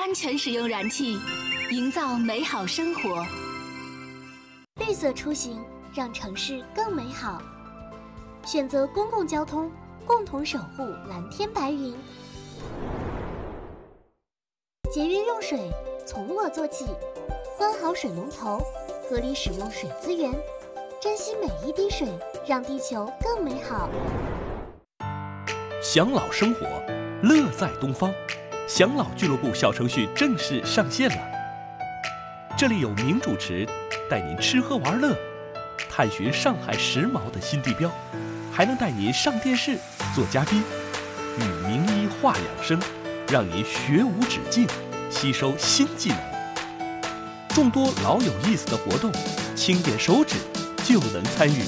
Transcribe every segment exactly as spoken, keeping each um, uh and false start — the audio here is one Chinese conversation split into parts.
安全使用燃气，营造美好生活。 绿色出行，让城市更美好。选择公共交通，共同守护蓝天白云。节约用水，从我做起。关好水龙头，合理使用水资源，珍惜每一滴水，让地球更美好。 享老生活，乐在东方。享老俱乐部小程序正式上线了。这里有名主持带您吃喝玩乐，探寻上海时髦的新地标，还能带您上电视做嘉宾，与名医话养生，让您学无止境，吸收新技能。众多老有意思的活动，轻点手指就能参与，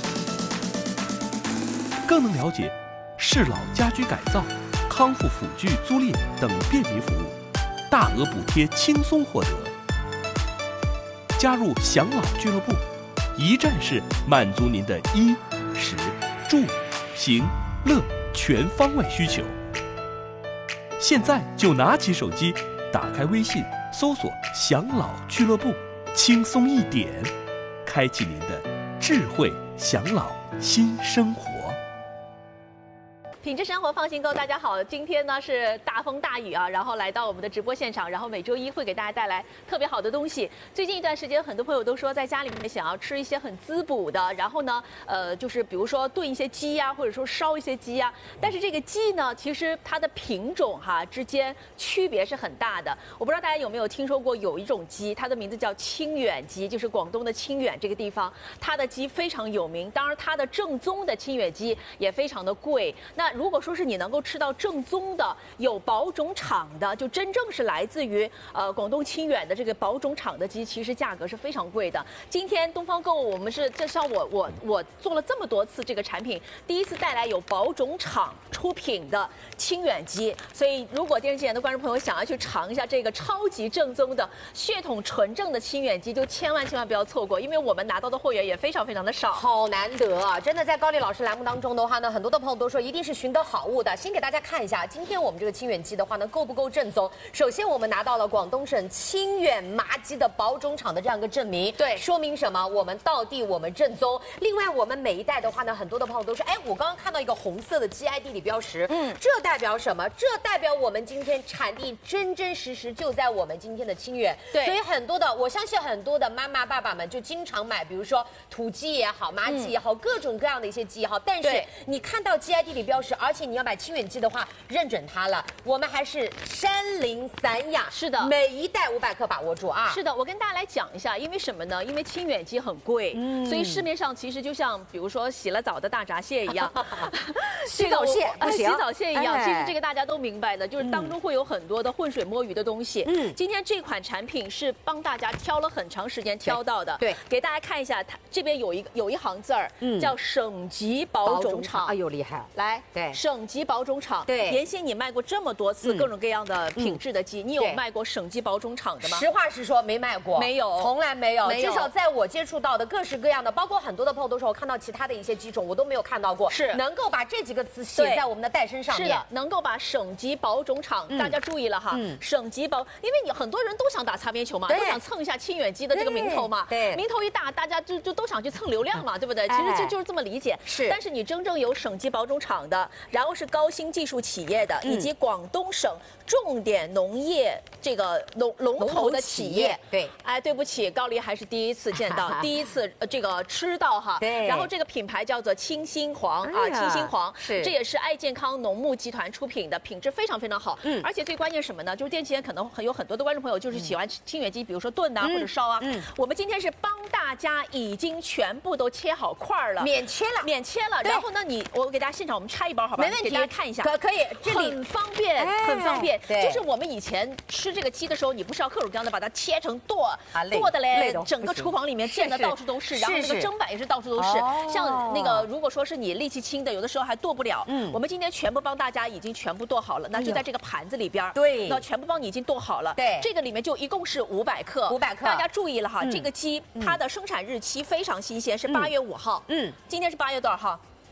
更能了解适老家居改造、康复辅具租赁等便民服务，大额补贴轻松获得。加入享老俱乐部，一站式满足您的衣食住行乐全方位需求。现在就拿起手机，打开微信，搜索享老俱乐部，轻松一点，开启您的智慧享老新生活。 品质生活放心购，大家好，今天呢是大风大雨啊，然后来到我们的直播现场，然后每周一会给大家带来特别好的东西。最近一段时间，很多朋友都说在家里面想要吃一些很滋补的，然后呢，呃，就是比如说炖一些鸡呀、啊，或者说烧一些鸡呀、啊。但是这个鸡呢，其实它的品种哈之间区别是很大的。我不知道大家有没有听说过，有一种鸡，它的名字叫清远鸡，就是广东的清远这个地方，它的鸡非常有名。当然，它的正宗的清远鸡也非常的贵。那如果说是你能够吃到正宗的、有保种场的，就真正是来自于呃广东清远的这个保种场的鸡，其实价格是非常贵的。今天东方购物，我们是这像我我我做了这么多次这个产品，第一次带来有保种场出品的清远鸡，所以如果电视机前的观众朋友想要去尝一下这个超级正宗的血统纯正的清远鸡，就千万千万不要错过，因为我们拿到的货源也非常非常的少， 好难得啊！真的在高丽老师栏目当中的话呢，很多的朋友都说一定是寻得好物的。先给大家看一下，今天我们这个清远鸡的话呢，够不够正宗？首先，我们拿到了广东省清远麻鸡的保种场的这样一个证明， 对， 说明什么？我们到地，我们正宗。另外，我们每一代的话呢，很多的朋友都说，哎，我刚刚看到一个红色的 G I 地理标识，嗯，这代表什么？这代表我们今天产地真真实实就在我们今天的清远。 对， 所以很多的，我相信很多的妈妈爸爸们就经常买，比如说土鸡也好，麻鸡也好，嗯、各种各样的一些鸡也好，但是你看到 G I 地理标识，而且你要买清远鸡的话，认准它了。我们还是山林散养， 是的， 每一袋五百克，把握住啊！ 是的，我跟大家来讲一下，因为什么呢？因为清远鸡很贵，嗯，所以市面上其实就像比如说洗了澡的大闸蟹一样， 洗澡蟹不行， 洗澡蟹一样。哎、其实这个大家都明白的，就是当中会有很多的浑水摸鱼的东西。嗯，今天这款产品是帮大家挑了很长时间挑到的。 对，对给大家看一下，它这边有一个有一行字儿，嗯，叫省级保种场。 哎呦，厉害！ 来， 对， 省级保种场。 对， 妍希，你卖过这么多次各种各样的品质的鸡，你有卖过省级保种场的吗？ 实话实说，没卖过， 没有， 从来没有。 没有， 至少在我接触到的各式各样的，包括很多的朋友都说，我看到其他的一些鸡种，我都没有看到过。 是能够把这几个词写在我们的袋身上面， 是的，能够把省级保种场，大家注意了哈，省级保，因为你很多人都想打擦边球嘛，都想蹭一下清远鸡的这个名头嘛， 对， 名头一大，大家就就都想去蹭流量嘛，对不对？其实这就是这么理解。 是， 但是你真正有省级保种场的，然后是高新技术企业的，以及广东省重点农业这个龙龙头的企业， 对， 哎，对不起，高丽还是第一次见到，第一次呃这个吃到哈， 对。 然后这个品牌叫做清新黄啊，清新黄是， 这也是爱健康农牧集团出品的，品质非常非常好。嗯，而且最关键什么呢？就是电视前可能很有很多的观众朋友就是喜欢吃清远鸡，比如说炖啊或者烧啊。嗯，我们今天是帮大家已经全部都切好块了， 免切了， 免切了。然后呢，你我给大家现场我们拆一包好吧？ 没问题， 给大家看一下。 可可以，这里很方便，很方便。 对， 就是我们以前吃这个鸡的时候，你不是要各种各样的把它切成剁，剁的嘞，整个厨房里面溅的到处都是，然后那个砧板也是到处都是。像那个如果说是你力气轻的，有的时候还剁不了。嗯，我们今天全部帮大家已经全部剁好了，那就在这个盘子里边。 对， 那全部帮你已经剁好了。 对， 这个里面就一共是五百克。 五百克， 大家注意了哈，这个鸡它的生产日期非常新鲜，是八月五号。嗯，今天是八月多少号？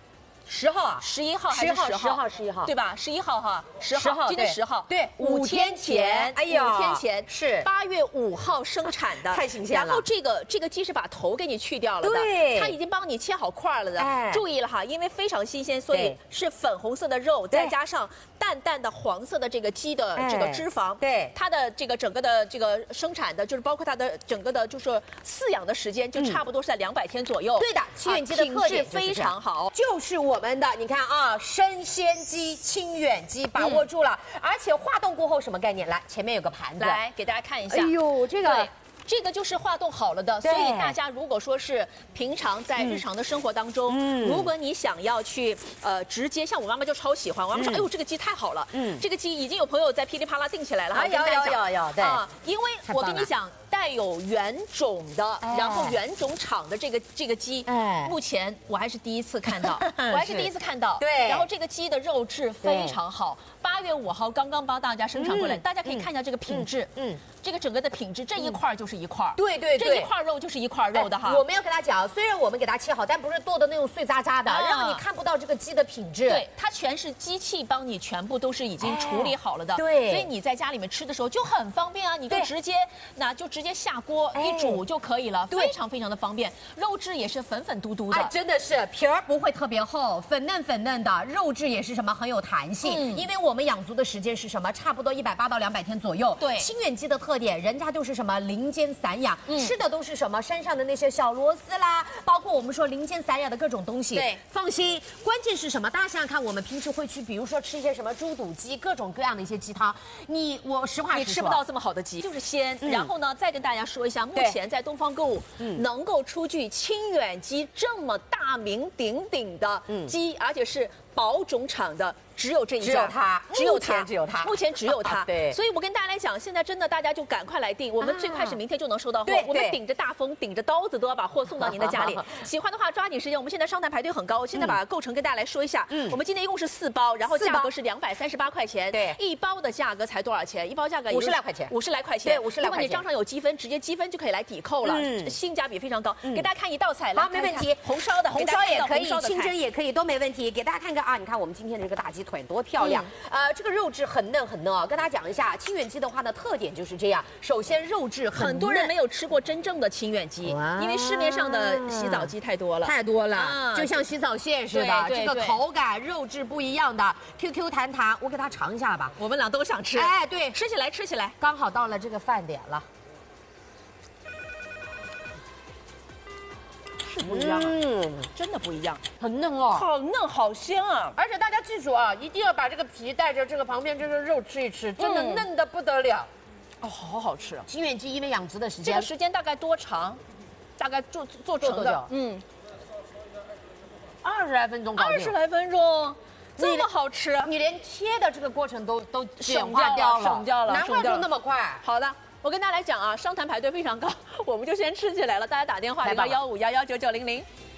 十号啊， 十一号还是十号？ 十号，十一号， 对吧？十一号哈，十十号， 今天十号， 对， 五天前， 哎呀， 五天前是八月五号生产的， 太新鲜了。 然后这个这个鸡是把头给你去掉了的， 对， 它已经帮你切好块了的。 哎， 注意了哈，因为非常新鲜，所以是粉红色的肉，再加上淡淡的黄色的这个鸡的这个脂肪， 对， 它的这个整个的这个生产的就是包括它的整个的就是饲养的时间就差不多是在两百天左右。 对的，清远鸡的特点非常好， 就是我们的你看啊，生鲜鸡、清远鸡把握住了，而且化冻过后什么概念？来，前面有个盘子， 来给大家看一下。 哎呦，这个。 这个就是化冻好了的，所以大家如果说是平常在日常的生活当中，嗯、如果你想要去呃直接，像我妈妈就超喜欢，我妈妈说，嗯、哎呦这个鸡太好了，嗯，这个鸡已经有朋友在噼里啪啦订起来了， 啊有有有有，对啊，因为我跟你讲。带有原种的，然后原种厂的这个这个鸡，哎，目前我还是第一次看到，我还是第一次看到。 对， 然后这个鸡的肉质非常好，八月五号刚刚帮大家生产回来，大家可以看一下这个品质，嗯，这个整个的品质，这一块就是一块， 对对对， 这一块肉就是一块肉的哈。 我们要跟他讲，虽然我们给它切好，但不是剁的那种碎渣渣的，让你看不到这个鸡的品质。 对，它全是机器帮你全部都是已经处理好了的， 对， 所以你在家里面吃的时候就很方便啊，你就直接那就直接下锅。一煮就可以了，非常非常的方便，肉质也是粉粉嘟嘟的， 哎，真的是皮儿不会特别厚，粉嫩粉嫩的，肉质也是什么很有弹性。嗯，因为我们养足的时间是什么？差不多一百八到两百天左右。 对， 清远鸡的特点，人家就是什么林间散养，嗯、吃的都是什么山上的那些小螺丝啦，包括我们说林间散养的各种东西。 对， 放心，关键是什么？大家想想看，我们平时会去，比如说吃一些什么猪肚鸡，各种各样的一些鸡汤，你我实话实说， 你吃不到这么好的鸡，就是鲜。嗯、然后呢，再跟大家说一下。目前在东方购物，嗯、能够出具清远鸡这么大名鼎鼎的鸡，嗯、而且是保种厂的。只有这一家， 只有它， 只有它， 只有它， 目前只有它。 对， 所以我跟大家来讲，现在真的大家就赶快来订，我们最快是明天就能收到货。 对， 我们顶着大风，顶着刀子都要把货送到您的家里。喜欢的话抓紧时间，我们现在商台排队很高，现在把构成跟大家来说一下。嗯，我们今天一共是四包，然后价格是两百三十八块钱。 对， 一包的价格才多少钱？一包价格五十来块钱， 五十来块钱。 对，五十来块钱。 如果你账上有积分，直接积分就可以来抵扣了，嗯，性价比非常高。给大家看一道菜， 好，没问题。 红烧的， 红烧也可以，清蒸也可以，都没问题。给大家看看啊，你看我们今天的这个大鸡腿多漂亮。呃，这个肉质很嫩很嫩啊，跟大家讲一下，清远鸡的话呢，特点就是这样。首先肉质很嫩， 很多人没有吃过真正的清远鸡，因为市面上的洗澡鸡太多了， 太多了，啊、就像洗澡蟹似的，这个口感、肉质不一样的 ，Q Q 弹弹，我给它尝一下吧。 我们俩都想吃， 哎，对， 吃起来，吃起来， 刚好到了这个饭点了。 是不一样啊，嗯，真的不一样， 很嫩哦， 好嫩，好香啊！ 而且大家记住啊，一定要把这个皮带着这个旁边这个肉吃一吃，真的嫩的不得了。 哦，好好吃啊！ 清远鸡因为养殖的时间， 这个时间大概多长？大概做做成的，嗯， 二十来分钟搞定。 二十来分钟，这么好吃， 你连切的这个过程都都省掉了，省掉了， 难怪就那么快。 好的。我跟大家来讲啊，商谈排队非常高，我们就先吃起来了。大家打电话零二幺五幺幺九九零零。